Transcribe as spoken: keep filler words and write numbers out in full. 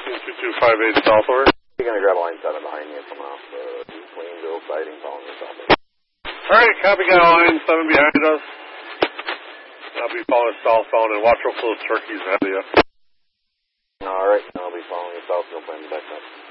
two two five eight south, over. You're going to grab line seven behind you coming off the Waynesville siding, following yourself. Alright, copy, got line seven behind us. I'll be following southbound and watch out for those turkeys ahead of you. Alright, I'll be following you south, no plan to back up.